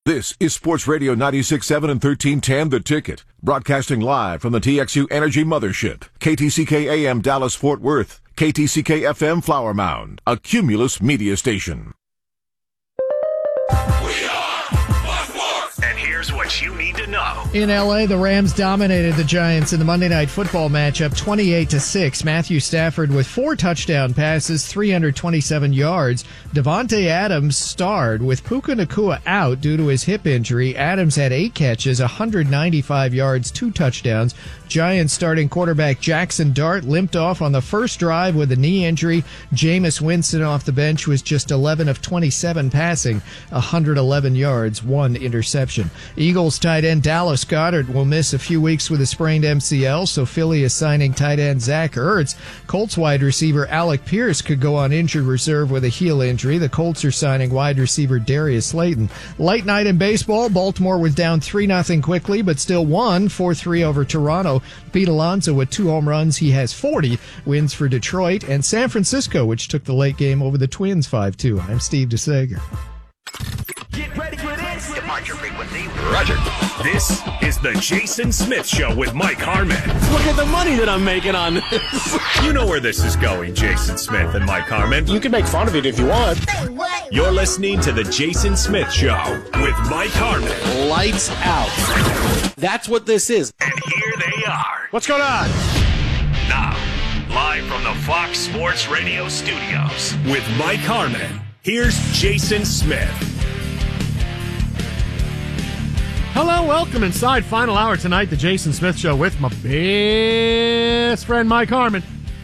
This is Sports Radio 96.7 and 1310 The Ticket, broadcasting live from the TXU Energy Mothership, KTCK AM Dallas Fort Worth, KTCK FM Flower Mound, a Cumulus media station. And here's what you need to know. In L.A., the Rams dominated the Giants in the Monday Night Football matchup 28-6. Matthew Stafford with 4 touchdown passes, 327 yards. Devontae Adams starred with Puka Nacua out due to his hip injury. Adams had 8 catches, 195 yards, 2 touchdowns. Giants starting quarterback Jackson Dart limped off on the first drive with a knee injury. Jameis Winston off the bench was just 11 of 27 passing, 111 yards, 1 interception. Eagles tight end Dallas Goedert will miss a few weeks with a sprained MCL, so Philly is signing tight end Zach Ertz. Colts wide receiver Alec Pierce could go on injured reserve with a heel injury. The Colts are signing wide receiver Darius Slayton. Late night in baseball, Baltimore was down 3-0 quickly, but still won 4-3 over Toronto. Pete Alonso with 2 home runs. He has 40 wins for Detroit. And San Francisco, which took the late game over the Twins 5-2. I'm Steve DeSager. Get ready for this. Departure frequency. Roger. This is the Jason Smith Show with Mike Harmon. Look at the money that I'm making on this. You know where this is going, Jason Smith and Mike Harmon. You can make fun of it if you want. You're listening to the Jason Smith Show with Mike Harmon. Lights out. That's what this is. And here they are. What's going on? Now, live from the Fox Sports Radio studios with Mike Harmon. Here's Jason Smith. Hello, welcome inside. Final hour tonight, the Jason Smith Show with my best friend Mike Harmon.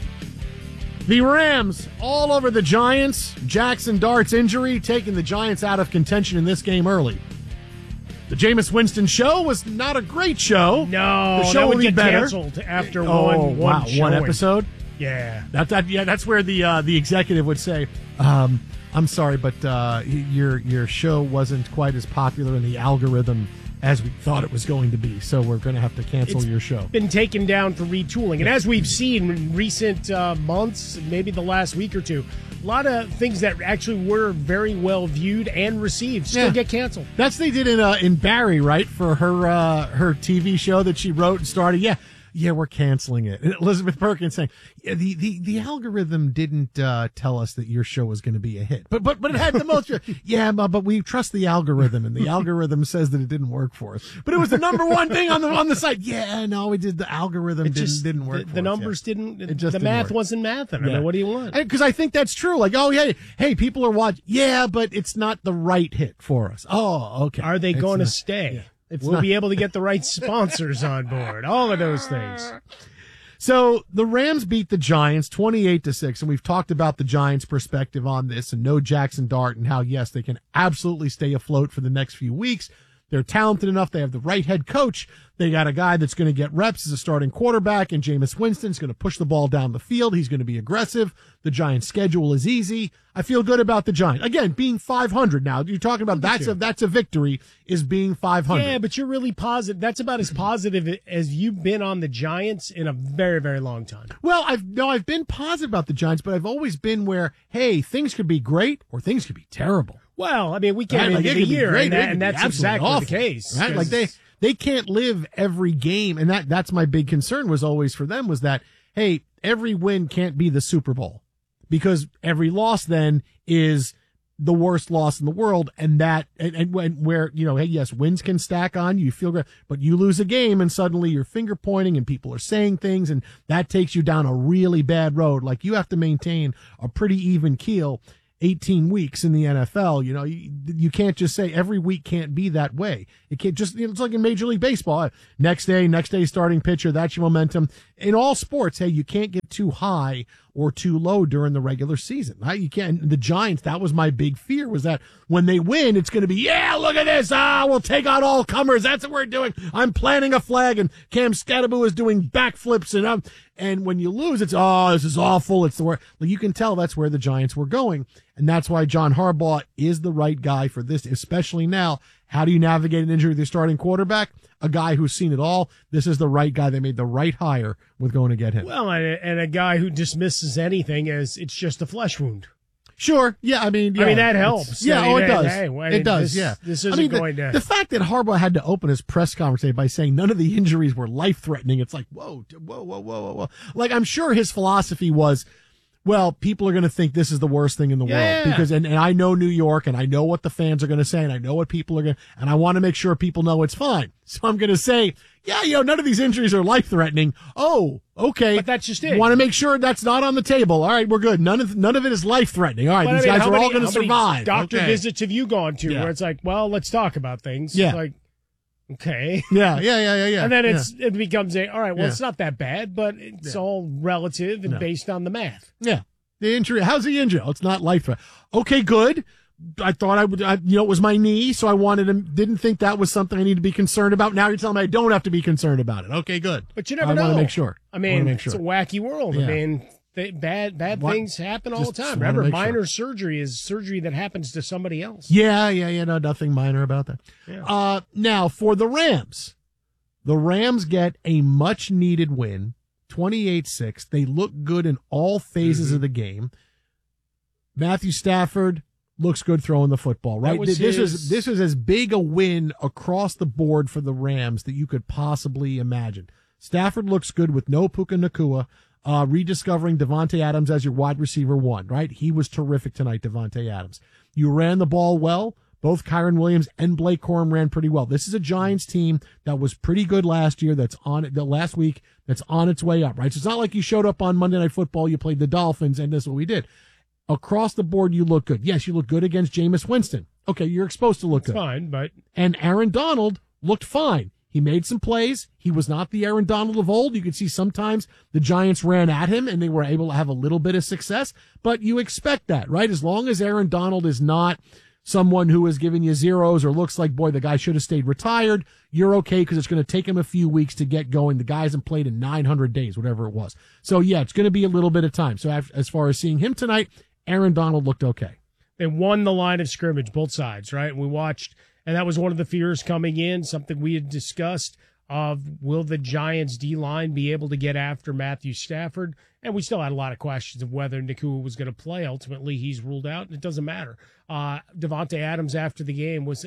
The Rams all over the Giants. Jackson Dart's injury taking the Giants out of contention in this game early. The Jameis Winston show was not a great show. No, the show that would will be get better canceled after one showing. One episode. Yeah, that's where the executive would say, "I'm sorry, but your show wasn't quite as popular in the algorithm as we thought it was going to be, so we're going to have to cancel your show." Been taken down for retooling, and as we've seen in recent months, maybe the last week or two, a lot of things that actually were very well viewed and received still get canceled. That's what they did in Barry, right, for her TV show that she wrote and started. Yeah, we're canceling it. And Elizabeth Perkins saying, the algorithm didn't tell us that your show was going to be a hit. But it had the most. But we trust the algorithm, and the algorithm says that it didn't work for us. But it was the number one thing on the site. Yeah, no, we did. The algorithm didn't work for us. The numbers didn't. It just the math wasn't mathing. I mean, what do you want? Because I think that's true. Like, hey, people are watching. Yeah, but it's not the right hit for us. Oh, okay. Are they going to stay? Yeah. We'll be able to get the right sponsors on board. All of those things. So the Rams beat the Giants 28-6, and we've talked about the Giants' perspective on this and no Jackson Dart and how, yes, they can absolutely stay afloat for the next few weeks. They're talented enough. They have the right head coach. They got a guy that's going to get reps as a starting quarterback, and Jameis Winston's going to push the ball down the field. He's going to be aggressive. The Giants' schedule is easy. I feel good about the Giants. Again, being 500 now. You're talking about that's a victory, is being 500. Yeah, but you're really positive. That's about as positive as you've been on the Giants in a very, very long time. Well, I've been positive about the Giants, but I've always been where, hey, things could be great or things could be terrible. Well, I mean, we came into the year, and that's exactly awful, the case. Right? Like they can't live every game, and that's my big concern was always for them was that, hey, every win can't be the Super Bowl because every loss then is the worst loss in the world, and where, hey, yes, wins can stack on you feel great, but you lose a game and suddenly you're finger pointing and people are saying things, and that takes you down a really bad road. Like, you have to maintain a pretty even keel 18 weeks in the NFL. You can't just say every week can't be that way. It can't just, it's like in Major League Baseball. Next day starting pitcher, that's your momentum. In all sports, hey, you can't get too high or too low during the regular season. Right? You can't. The Giants, that was my big fear, was that when they win, it's going to be, yeah, look at this. We'll take out all comers. That's what we're doing. I'm planting a flag, and Cam Scatterbo is doing backflips, and when you lose, it's, this is awful. It's the worst. Well, you can tell that's where the Giants were going. And that's why John Harbaugh is the right guy for this, especially now. How do you navigate an injury with your starting quarterback? A guy who's seen it all. This is the right guy. They made the right hire with going to get him. Well, and a guy who dismisses anything as it's just a flesh wound. Sure. Yeah. I mean, that helps. Yeah. I mean, it does. hey, it does. Yeah. This isn't going the fact that Harbaugh had to open his press conference today by saying none of the injuries were life threatening. It's like, whoa. Like, I'm sure his philosophy was, well, people are going to think this is the worst thing in the world because, and I know New York and I know what the fans are going to say and I know what people are going to, and I want to make sure people know it's fine. So I'm going to say, none of these injuries are life threatening. Oh, okay. But that's just it. Want to make sure that's not on the table. All right, we're good. None of it is life threatening. All right, these guys are all going to survive. Doctor visits have you gone to where it's like, well, let's talk about things. Yeah. Like, okay. Yeah. And then it becomes all right, well, it's not that bad, but it's all relative and based on the math. Yeah. The injury, how's the injury? Oh, it's not life threatening. Okay, good. I thought it was my knee, so I didn't think that was something I need to be concerned about. Now you're telling me I don't have to be concerned about it. Okay, good. But you never know. I want to make sure. I mean, it's a wacky world. Yeah. I mean, bad things happen all the time. Remember, minor surgery is surgery that happens to somebody else. Yeah. No, nothing minor about that. Yeah. Now, for the Rams get a much-needed win, 28-6. They look good in all phases of the game. Matthew Stafford looks good throwing the football, right? This was as big a win across the board for the Rams that you could possibly imagine. Stafford looks good with no Puka Nacua, rediscovering Davante Adams as your wide receiver 1, right? He was terrific tonight, Davante Adams. You ran the ball well. Both Kyron Williams and Blake Corum ran pretty well. This is a Giants team that was pretty good last year. Last week that's on its way up, right? So it's not like you showed up on Monday Night Football, you played the Dolphins, and this is what we did. Across the board, you look good. Yes, you look good against Jameis Winston. Okay, you're supposed to look good. Fine, but... And Aaron Donald looked fine. He made some plays. He was not the Aaron Donald of old. You could see sometimes the Giants ran at him and they were able to have a little bit of success. But you expect that, right? As long as Aaron Donald is not someone who is giving you zeros or looks like, boy, the guy should have stayed retired, you're okay because it's going to take him a few weeks to get going. The guy hasn't played in 900 days, whatever it was. So, yeah, it's going to be a little bit of time. So as far as seeing him tonight, Aaron Donald looked okay. They won the line of scrimmage, both sides, right? We watched, and that was one of the fears coming in, something we had discussed of will the Giants D-line be able to get after Matthew Stafford? And we still had a lot of questions of whether Nacua was going to play. Ultimately, he's ruled out, and it doesn't matter. Davante Adams, after the game, was,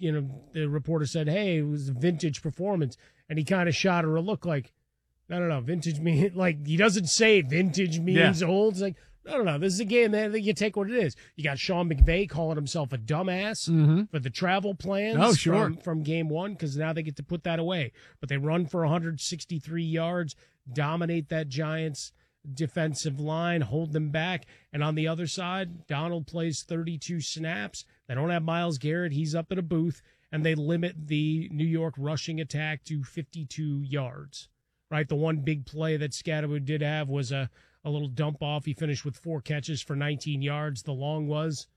the reporter said, hey, it was a vintage performance. And he kind of shot her a look like, no, vintage means, like, he doesn't say vintage means old. It's like, no. This is a game that you take what it is. You got Sean McVay calling himself a dumbass for the travel plans from game one because now they get to put that away. But they run for 163 yards, dominate that Giants defensive line, hold them back. And on the other side, Donald plays 32 snaps. They don't have Myles Garrett. He's up in a booth. And they limit the New York rushing attack to 52 yards. Right? The one big play that Scatterwood did have was a little dump off. He finished with 4 catches for 19 yards. The long was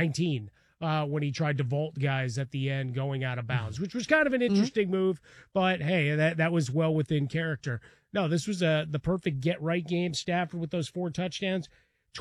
19 when he tried to vault guys at the end going out of bounds, which was kind of an interesting move. But, hey, that was well within character. No, this was the perfect get-right game. Stafford with those 4 touchdowns.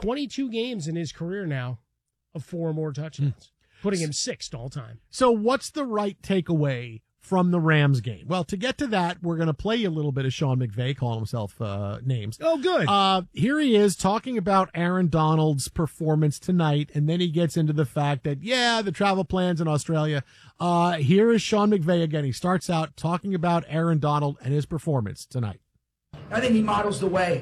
22 games in his career now of 4 or more touchdowns, putting him 6th all time. So what's the right takeaway from the Rams game? Well, to get to that, we're going to play you a little bit of Sean McVay calling himself names. Oh, good. Here he is talking about Aaron Donald's performance tonight, and then he gets into the fact that, the travel plans in Australia. Here is Sean McVay again. He starts out talking about Aaron Donald and his performance tonight. I think he models the way.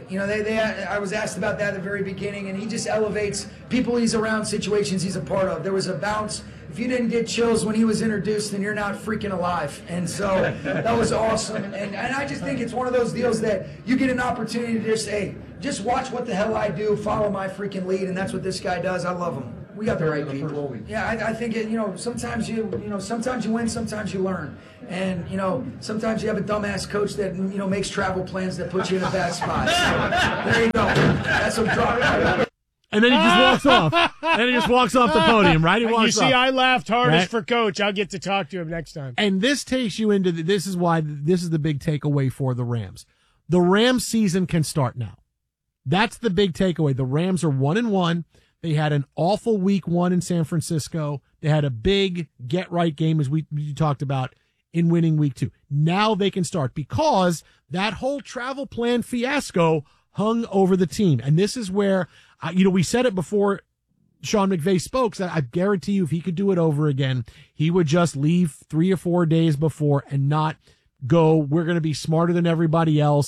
I was asked about that at the very beginning, and he just elevates people he's around, situations he's a part of. There was a bounce. If you didn't get chills when he was introduced, then you're not freaking alive. And so that was awesome. And I just think it's one of those deals that you get an opportunity to just, just watch what the hell I do, follow my freaking lead, and that's what this guy does. I love him. We got the right people. Yeah, I think sometimes sometimes you win, sometimes you learn. And, sometimes you have a dumbass coach that, makes travel plans that put you in a bad spot. So, there you go. That's what drop. And then he just walks off. And he just walks off the podium, right? He walks off. I laughed hardest for Coach. I'll get to talk to him next time. And this takes you into this is why this is the big takeaway for the Rams. The Rams season can start now. That's the big takeaway. The Rams are 1-1. They had an awful week 1 in San Francisco. They had a big get-right game, as we talked about, in winning week 2. Now they can start because that whole travel plan fiasco hung over the team. And this is where, we said it before Sean McVay spoke, said, I guarantee you if he could do it over again, he would just leave 3 or 4 days before and not go, we're going to be smarter than everybody else